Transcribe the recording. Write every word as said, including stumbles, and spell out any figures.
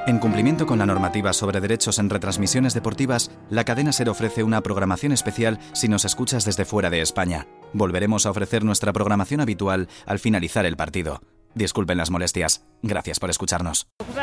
En cumplimiento con la normativa sobre derechos en retransmisiones deportivas, la cadena SER ofrece una programación especial si nos escuchas desde fuera de España. Volveremos a ofrecer nuestra programación habitual al finalizar el partido. Disculpen las molestias. Gracias por escucharnos.